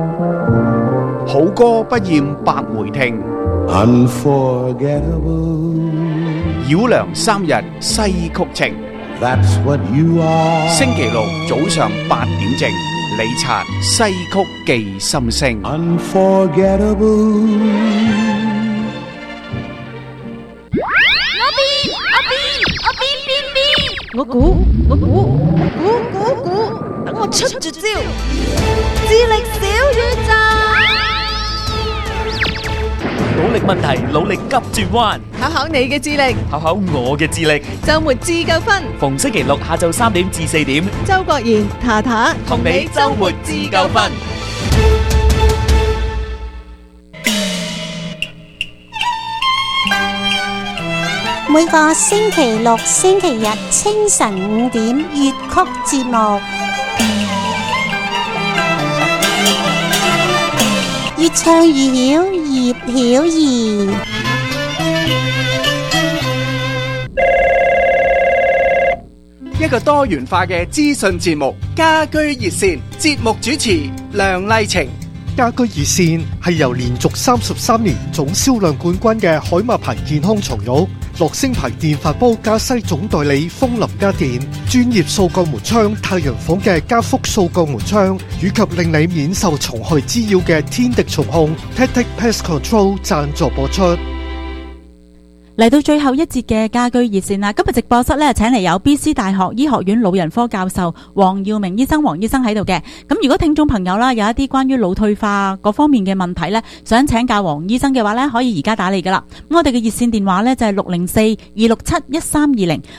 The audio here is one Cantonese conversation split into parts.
好歌不厭百回聽， Unforgettable. 繞梁三日西曲情。 That's what you are. 星期六早上8點正，李察西曲記心聲。 Unforgettable. 我估，等我出絕招，智力小宇宙。 努力問題，努力急轉彎， 考考你嘅智力， 考考我嘅智力。 周末自救分， 逢星期六下晝3點至4點， 周國賢、塔塔同你周末自救分。 每個星期六、星期日清晨5點粵曲節目，越唱越曉，葉曉儀。 一個多元化嘅資訊節目，家居熱線，節目主持梁麗晴。 家居熱線係由連續33年總銷量冠軍嘅海馬牌健康床褥、樂聲牌電飯煲加西總代理風林家電、專業掃鋼門窗太陽房嘅加福掃鋼門窗，以及令你免受蟲害滋擾嘅天敵蟲控 Tactic Pest Control 贊助播出。 嚟到最後一節嘅家居熱線啦，今日直播室咧請嚟有 BC 大學醫學院老人科教授黃耀明醫生，黃醫生喺度嘅。咁如果聽眾朋友啦有一啲關於腦退化各方面嘅問題咧，想請教黃醫生嘅話咧，可以而家打嚟噶啦。咁我哋嘅熱線電話咧就係604-267-1320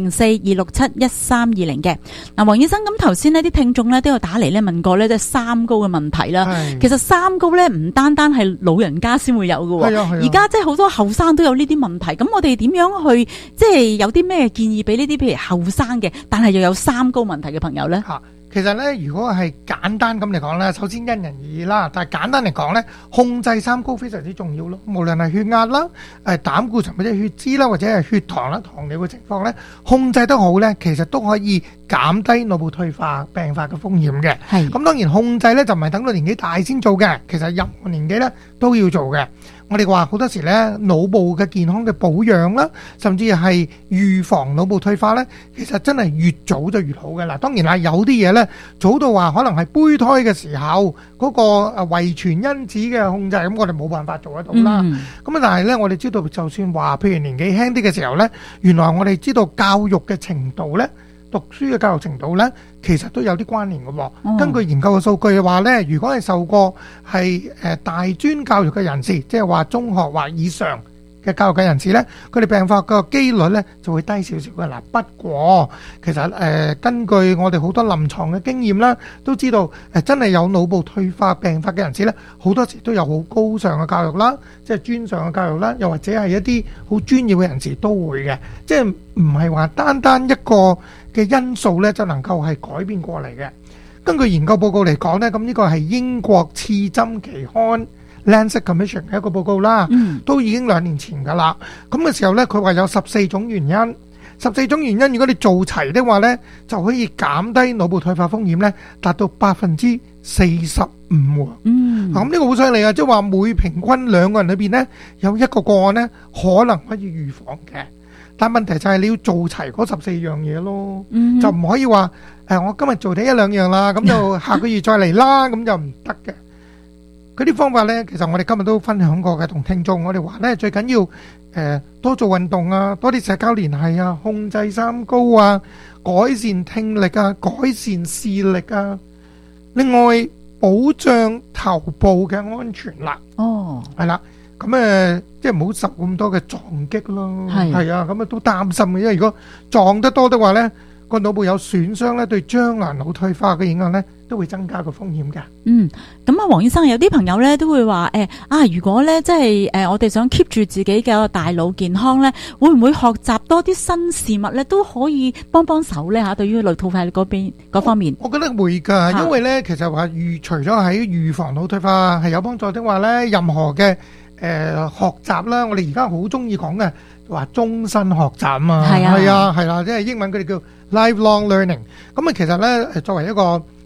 604-267-1320嘅。嗱，黃醫生，咁頭先呢啲聽眾咧都有打嚟咧問過咧即係三高嘅問題啦。其實三高咧唔單單係老人家先會有嘅，而家即係好多後生都有呢啲問題。咁我哋點樣去即係有啲咩建議俾呢啲譬如後生嘅，但係又有三高問題嘅朋友呢？ 其實咧，如果係簡單咁嚟講咧，首先因人而異啦。但係簡單嚟講咧，控制三高非常之重要咯。無論係血壓啦、膽固醇或者血脂啦，或者係血糖啦、糖尿嘅情況咧，控制得好咧，其實都可以減低腦部退化病發嘅風險嘅。咁當然控制咧就唔係等到年紀大先做嘅，其實任何年紀咧都要做嘅。我哋話好多時咧，腦部嘅健康嘅保養啦，甚至係預防腦部退化咧，其實真係越早就越好嘅啦。當然啦，有啲嘢咧早到話可能係胚胎嘅時候嗰個遺傳因子嘅控制，咁我哋冇辦法做得到啦。咁但係咧，我哋知道就算話譬如年紀輕啲嘅時候咧，原來我哋知道教育嘅程度咧，讀書嘅教育程度咧，其實都有啲關聯嘅喎。根據研究嘅數據嘅話咧，如果係受過係大專教育嘅人士，即係話中學或以上嘅教育嘅人士咧，佢哋病發嘅機率咧就會低少少嘅啦。不過其實根據我哋好多臨床嘅經驗啦，都知道真係有腦部退化病發嘅人士咧，好多時都有好高尚嘅教育啦，即係專上嘅教育啦，又或者係一啲好專業嘅人士都會嘅，即係唔係話單單一個嘅因素咧就能夠係改變過嚟嘅。根據研究報告嚟講咧，咁呢個係英國刺針期刊 Lancet Commission 嘅一個報告啦，都已經2年前噶啦。咁嘅時候咧，佢話有14種原因，14種原因如果你做齊的話咧，就可以減低腦部退化風險咧，達到45%。咁呢個好犀利啊！即係話每平均2個人裏邊咧，有一個個案咧可能可以預防嘅。但問題就係你要做齊嗰14樣嘢咯，就唔可以話我今日做第1、2樣啦，咁就下個月再嚟啦，咁就唔得嘅。嗰啲方法呢，其實我哋今日都分享過嘅，同聽眾我哋話呢，最緊要多做運動啊，多啲社交聯繫啊，控制三高啊，改善聽力啊，改善視力啊，另外保障頭部嘅安全啦。係啦。咁即係唔好受咁多嘅撞擊咯，係啊，咁都擔心嘅，因為如果撞得多的話咧，個腦部有損傷咧，對將來腦退化嘅影響咧，都會增加個風險嘅。 咁啊，黃醫生有啲朋友咧都會話如果咧即係我哋想 keep 住自己嘅大腦健康咧，會唔會學習多啲新事物咧都可以幫手咧嚇？對於腦退化嗰方面， 我覺得會㗎，因為咧其實話除咗喺預防腦退化係有幫助的話咧，任何嘅學習啦，我哋而家好中意講嘅話終身學習啊嘛，係啦，即係英文佢哋叫 lifelong learning。咁啊，其實咧作為一個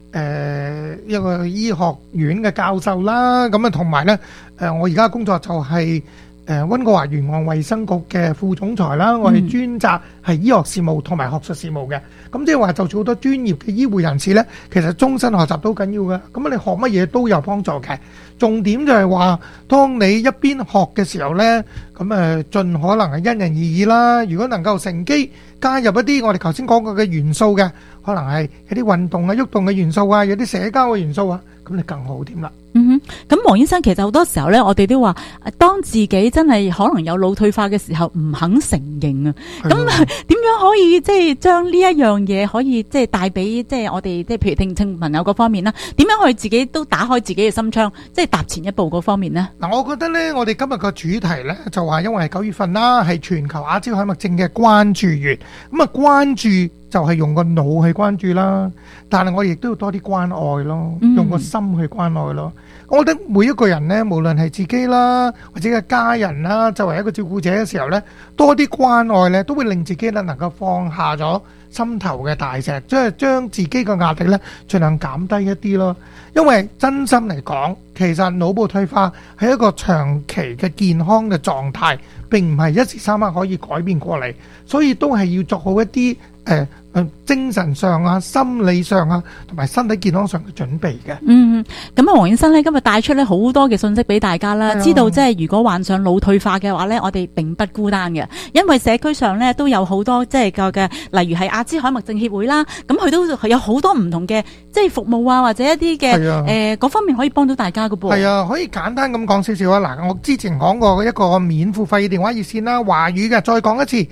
一個醫學院嘅教授啦，咁啊同埋咧我而家工作就係溫哥華沿岸衛生局嘅副總裁啦，我係專責係醫學事務同埋學術事務嘅。咁即係話就做好多專業嘅醫護人士咧，其實終身學習都緊要嘅。咁你學乜嘢都有幫助嘅。重點就係話，當你一邊學嘅時候咧，咁盡可能係因人而異啦。如果能夠乘機加入一啲我哋頭先講過嘅元素嘅，可能係有啲運動啊、喐動嘅元素啊，有啲社交嘅元素啊，咁你更好點啦。 咁黃醫生，其實好多時候咧，我哋都話，當自己真係可能有腦退化嘅時候，唔肯承認啊。咁點樣可以即係將呢一樣嘢可以即係帶俾即係我哋即係譬如聽眾朋友嗰方面啦？點樣可以自己都打開自己嘅心窗，即係踏前一步嗰方面呢？ 嗱，我覺得咧，我哋今日個主題咧就話，因為係9月份啦，係全球阿茲海默症嘅關注月。咁啊，關注就係用個腦去關注啦，但係我哋亦都要多啲關愛咯，用個心去關愛咯。我覺得每一個人呢，無論係自己啦，或者嘅家人啦，作為一個照顧者嘅時候呢，多啲關愛呢，都會令自己呢能夠放下咗心頭嘅大石，即係將自己嘅壓力呢盡量減低一啲咯。因為真心嚟講，其實腦部退化係一個長期嘅健康嘅狀態，並唔係一時三刻可以改變過嚟，所以都係要做好一啲精神上啊、心理上啊，同埋身體健康上嘅準備嘅。 咁啊，黃醫生咧今日帶出咧好多嘅信息俾大家啦，知道即係如果患上腦退化嘅話咧，我哋並不孤單嘅，因為社區上咧都有好多即係嘅，例如係阿茲海默症協會啦，咁佢都有好多唔同嘅即係服務啊，或者一啲嘅嗰方面可以幫到大家嘅噃。係啊， 可以簡單咁講少少啊。嗱，我之前講過一個免付費電話熱線啦，華語嘅，再講一次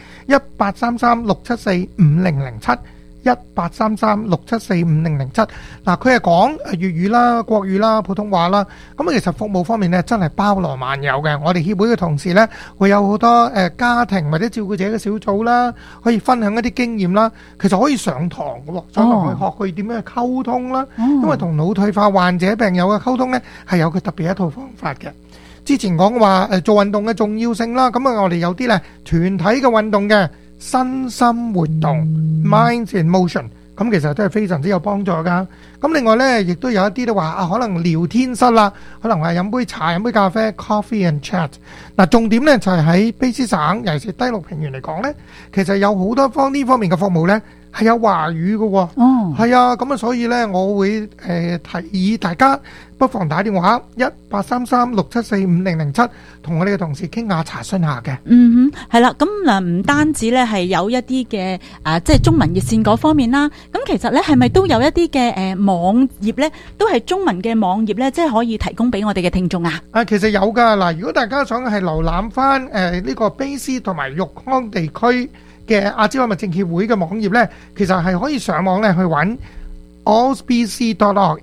，1833-674-5007。1833-674-5007。嗱，佢係講粵語啦、國語啦、普通話啦。咁其實服務方面呢，真係包羅萬有嘅。我哋協會嘅同事呢，會有好多家庭或者照顧者嘅小組啦，可以分享一啲經驗啦。其實可以上堂嘅喎，上堂去學佢點樣去溝通啦。因為同腦退化患者病友嘅溝通呢，係有佢特別一套方法嘅。之前講話做運動嘅重要性啦，咁啊我哋有啲呢團體嘅運動嘅。身心活動 Minds in Motion， 咁其實都係非常之有幫助噶。咁另外呢，亦都有一啲都話可能聊天室啦，可能話飲杯茶、飲杯咖啡 Coffee and Chat。嗱，重點呢就係喺卑詩省，尤其是低陸平原嚟講呢，其實有好多呢方面嘅服務呢係有華語嘅喎。係啊，咁啊所以呢，我會提議大家不妨打電話1833-674-5007，同我哋嘅同事傾下查詢下嘅。 係啦，咁嗱唔單止咧係有一啲嘅即係中文熱線嗰方面啦，咁其實咧係咪都有一啲嘅網頁咧，都係中文嘅網頁咧，即係可以提供俾我哋嘅聽眾啊？ 其實有噶。嗱，如果大家想係瀏覽翻呢個卑詩同埋玉康地區嘅阿茲海默症協會嘅網頁咧，其實係可以上網咧去揾 alzbc.org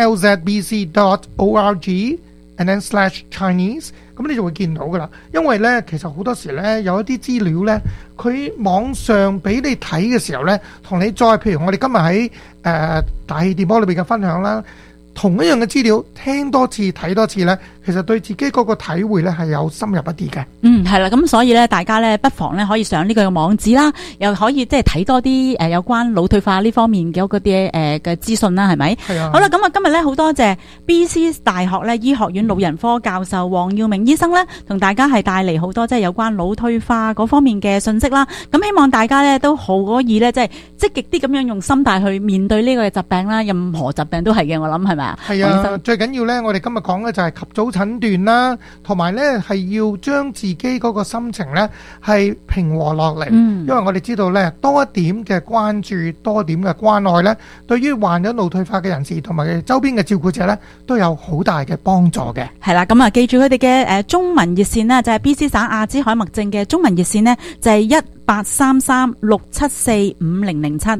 alzbc.org and then /Chinese， 咁你就會見到噶啦。因為咧，其實好多時咧有一啲資料咧，佢網上俾你睇嘅時候咧，同你再譬如我哋今日喺大氣電波裏邊嘅分享啦，同一樣嘅資料聽多次睇多次咧，其實對自己嗰個體會咧係有深入一啲嘅。 係啦，咁所以咧，大家咧不妨咧可以上呢個網址啦，又可以即係睇多啲有關腦退化呢方面嘅嗰啲嘅資訊啦，係咪？係啊。好啦，咁啊今日咧好多謝 BC 大學咧醫學院老人科教授黃耀明醫生咧，同大家係帶嚟好多即係有關腦退化嗰方面嘅信息啦。咁希望大家咧都可以咧即係積極啲咁樣用心態去面對呢個疾病啦，任何疾病都係嘅，我諗係咪啊？ 係啊，最緊要咧，我哋今日講嘅就係及早診斷啦，同埋咧係要將自己嗰個心情咧係平和落嚟。因為我哋知道咧，多一點嘅關注，多一點嘅關愛咧，對於患咗腦退化嘅人士同埋周邊嘅照顧者咧，都有好大嘅幫助嘅。 係啦，咁啊，記住佢哋嘅中文熱線呢，就係 BC 省阿茲海默症嘅中文熱線呢，就係1833-674-5007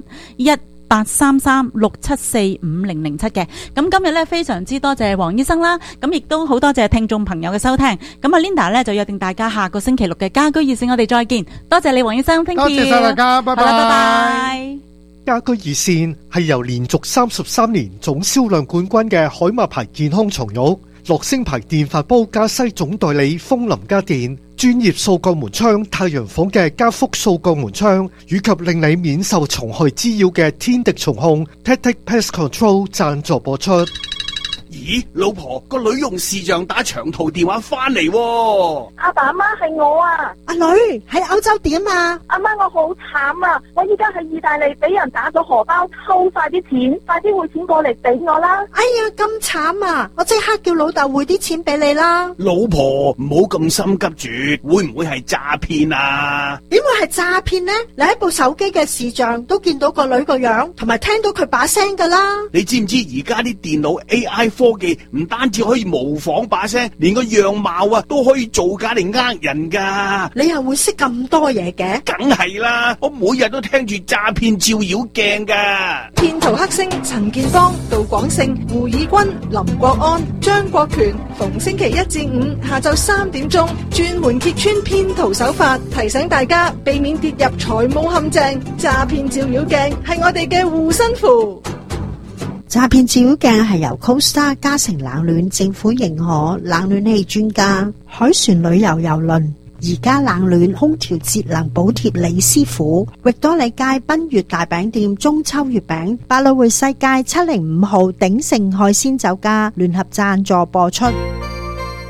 1833-674-5007嘅。咁今日咧非常之多謝黃醫生啦，咁亦都好多謝聽眾朋友嘅收聽。咁啊 Linda 咧就約定大家下個星期六嘅家居熱線，我哋再見。多謝你黃醫生 ，thank you。 多謝晒大家，拜拜。 好啦，拜拜。 家居熱線係由連續33年總銷量冠軍嘅海馬牌健康床褥樂聲牌電飯煲加西總代理風林家電專業掃桿門窗太陽房嘅加幅掃桿門窗，以及令你免受蟲害滋擾嘅天敵蟲控 Tactic Pest Control 贊助播出。 咦，老婆，個女用視像打長途電話翻嚟喎。 阿爸阿媽係我啊。 阿女喺歐洲點啊？ 阿媽我好慘啊！我依家喺意大利俾人打咗荷包，偷晒啲錢，快啲匯錢過嚟俾我啦！ 哎呀，咁慘啊！我即刻叫老豆匯啲錢俾你啦。 老婆唔好咁心急住，會唔會係詐騙啊？ 點會係詐騙呢？你喺部手機嘅視像都見到個女個樣，同埋聽到佢把聲噶啦。 你知唔知而家啲電腦 AI 科技唔單止可以模仿把聲，連個樣貌啊都可以造假嚟呃人噶。 你又會識咁多嘢嘅？ 梗係啦，我每日都聽住詐騙照妖鏡噶。 騙徒黑星陳建邦、杜廣勝、胡以軍、林國安、張國權，逢星期一至五下晝3點鐘，專門揭穿騙徒手法，提醒大家避免跌入財務陷阱。詐騙照妖鏡係我哋嘅護身符。 詐騙照妖鏡係由 Costa 嘉誠冷暖政府認可冷暖氣專家海船旅遊郵輪而家冷暖空調節能補貼李師傅，域多利街賓悅大餅店中秋月餅，百老匯世界705號鼎盛海鮮酒家聯合贊助播出。